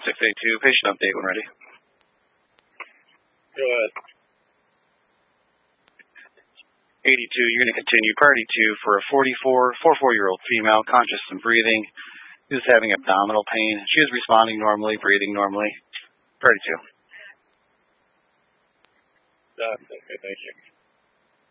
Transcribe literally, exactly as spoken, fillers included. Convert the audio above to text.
six eight two, patient update when ready. Go ahead. eighty-two, you're going to continue priority two for a forty-four, forty-four-year-old female, conscious and breathing, who's having abdominal pain. She is responding normally, breathing normally. Priority two. Done. Okay, thank you.